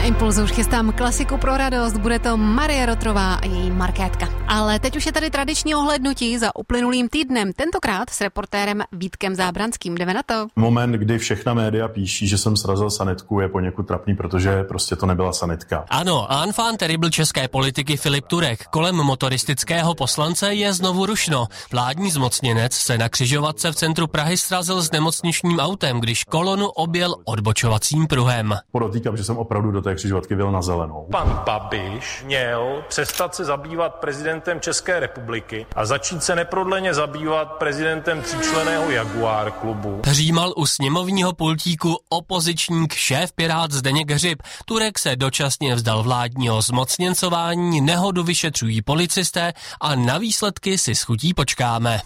Impulzu už chystám klasiku pro radost, bude to Marie Rotrová a její Markétka. Ale teď už je tady tradiční ohlédnutí za uplynulým týdnem, tentokrát s reportérem Vítkem Zábranským. Jdeme na to. Moment, kdy všechna média píší, že jsem srazil sanitku, je poněkud trapný, protože prostě to nebyla sanitka. Ano, enfant terrible české politiky Filip Turek kolem motoristického poslance je znovu rušno. Vládní zmocněnec se na křižovatce v centru Prahy srazil s nemocničním autem, když kolonu objel odbočovacím pruhem. Podotýkám, že jsem opravdu do té křižovatky vyjel na zelenou. Pan Babiš měl přestat se zabývat prezidentem České republiky a začít se neprodleně zabývat prezidentem tříčlenného Jaguar klubu. Hřímal u sněmovního pultíku opozičník šéf Pirát Zdeněk Hřib. Turek se dočasně vzdal vládního zmocněncování, nehodu vyšetřují policisté a na výsledky si s chutí počkáme.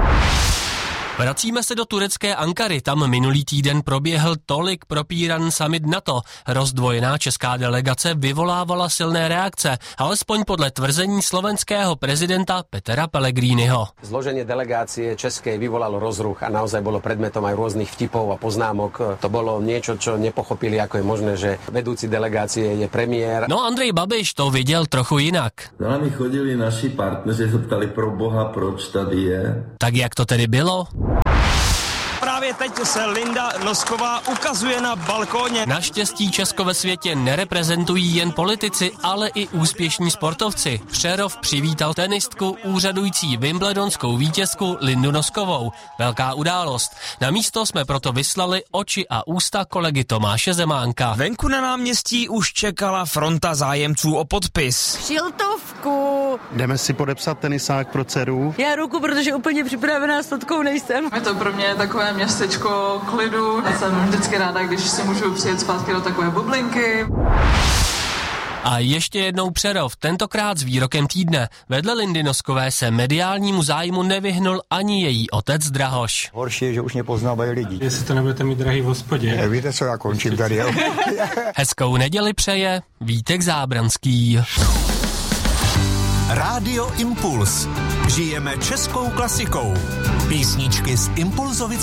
Vracíme se do turecké Ankary, tam minulý týden proběhl tolik propíraný summit NATO. Rozdvojená česká delegace vyvolávala silné reakce, alespoň podle tvrzení slovenského prezidenta Petra Pellegriniho. Zloženie delegácie českej vyvolalo rozruch a naozaj bolo predmetom aj rôznych vtipov a poznámok. To bolo niečo, čo nepochopili, ako je možné, že vedúci delegácie je premiér. No Andrej Babiš to viděl trochu jinak. Za nami chodili naši partneři, se ptali pro boha, proč tady je. Tak jak to tedy bylo? Právě teď se Linda Nosková ukazuje na balkóně. Naštěstí Česko ve světě nereprezentují jen politici, ale i úspěšní sportovci. Přerov přivítal tenistku, úřadující wimbledonskou vítězku Lindu Noskovou. Velká událost. Na místo jsme proto vyslali oči a ústa kolegy Tomáše Zemánka. Venku na náměstí už čekala fronta zájemců o podpis. Šiltovku. Jdeme si podepsat tenisák pro dceru. Já ruku, protože úplně připravená s fotkou nejsem. Je to pro mě takové městečko klidu. Já jsem vždycky ráda, když si můžu přijet zpátky do takové bublinky. A ještě jednou Přerov, tentokrát s výrokem týdne. Vedle Lindy Noskové se mediálnímu zájmu nevyhnul ani její otec Drahoš. Horší je, že už mě poznávají lidi. Jestli to nebudete mít drahý v hospodě. Víte, co já končím tady, jo? Hezkou neděli přeje Vítek Zábranský. Rádio Impuls. Žijeme českou klasikou. Písničky z Impulzovic